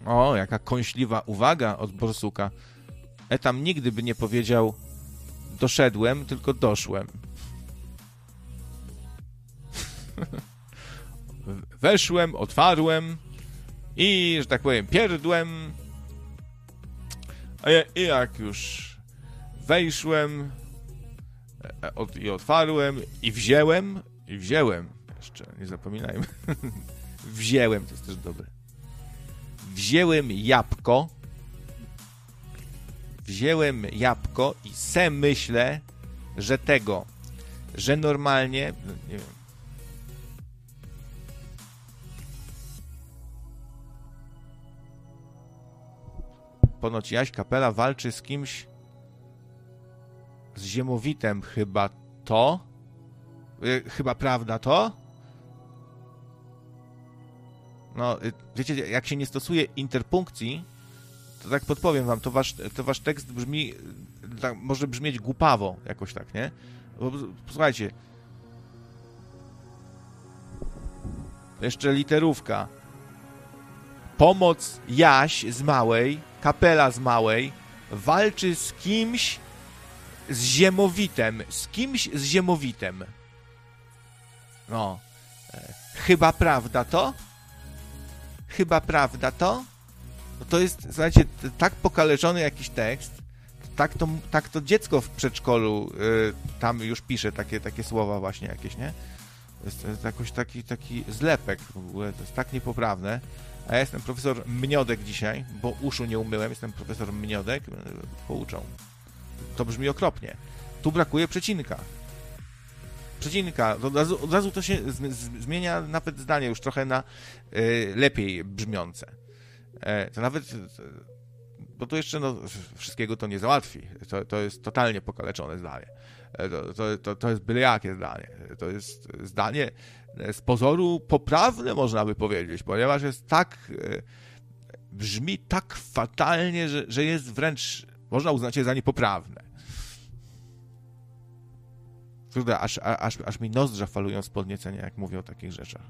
O, jaka kąśliwa uwaga od borsuka. Tam nigdy by nie powiedział doszedłem, tylko doszłem. Weszłem, otwarłem i, że tak powiem, pierdłem. I jak już wejszłem i otwarłem i wziąłem, jeszcze nie zapominajmy, wziąłem, to jest też dobre. Wziąłem jabłko i se myślę, że normalnie, nie wiem. Ponoć Jaś Kapela walczy z kimś, z Ziemowitem chyba to? Chyba prawda to? No, wiecie, jak się nie stosuje interpunkcji, to tak podpowiem wam, to wasz tekst brzmi, tak, może brzmieć głupawo jakoś tak, nie? Bo, posłuchajcie. Jeszcze literówka. Pomoc Jaś z Małej, Kapela z Małej, walczy z kimś z Ziemowitem. Z kimś z Ziemowitem. No. Chyba prawda to? Chyba prawda to? No to jest, słuchajcie, tak pokaleczony jakiś tekst, tak to dziecko w przedszkolu tam już pisze takie słowa właśnie jakieś, nie? To jest jakoś taki zlepek w ogóle, to jest tak niepoprawne. A ja jestem profesor Mniodek dzisiaj, bo uszu nie umyłem, jestem profesor Mniodek, pouczał. To brzmi okropnie. Tu brakuje przecinka. Od razu to się zmienia nawet zdanie już trochę na lepiej brzmiące. To nawet, bo to jeszcze wszystkiego to nie załatwi. To jest totalnie pokaleczone zdanie. To jest byle jakie zdanie. To jest zdanie z pozoru poprawne, można by powiedzieć, ponieważ jest brzmi tak fatalnie, że jest wręcz, można uznać je za niepoprawne. Kurde, aż mi nozdrza falują z podniecenia, jak mówię o takich rzeczach.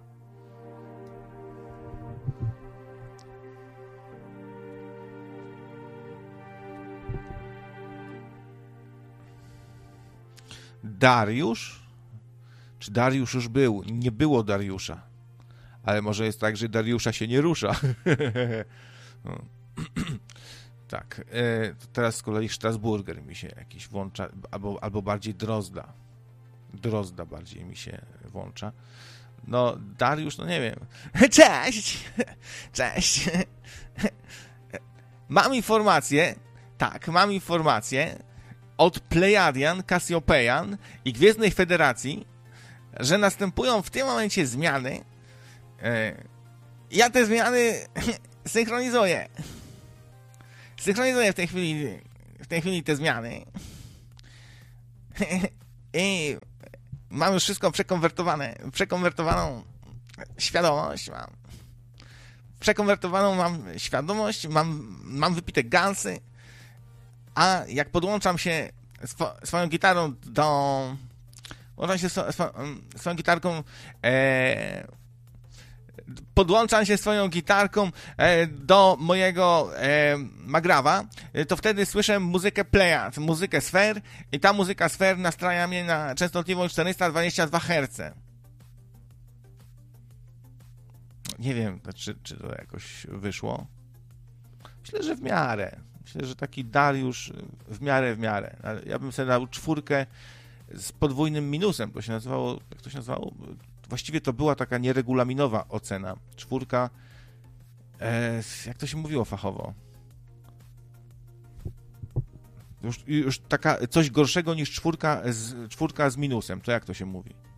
Dariusz? Czy Dariusz już był? Nie było Dariusza. Ale może jest tak, że Dariusza się nie rusza. No. Tak. Teraz z kolei Strasburger mi się jakiś włącza, albo bardziej Drozda. Drozda bardziej mi się włącza. No, Dariusz, no nie wiem. Cześć! Cześć! Mam informację od Plejadian, Cassiopean i Gwiezdnej Federacji, że następują w tym momencie zmiany. Ja te zmiany synchronizuję. Synchronizuję w tej chwili te zmiany. I mam już wszystko przekonwertowaną świadomość mam. Przekonwertowaną mam świadomość, mam wypite gansy, a jak podłączam się swoją gitarą podłączam się swoją gitarką do mojego Magrawa, to wtedy słyszę muzykę Plejad, muzykę sfer i ta muzyka sfer nastraja mnie na częstotliwość 422 Hz. Nie wiem, czy to jakoś wyszło. Myślę, że w miarę. Myślę, że taki Dariusz w miarę. Ale ja bym sobie dał 4 z podwójnym minusem. To się nazywało, jak to się nazywało? Właściwie to była taka nieregulaminowa ocena. 4, jak to się mówiło fachowo? Już taka coś gorszego niż 4 z minusem. To jak to się mówi?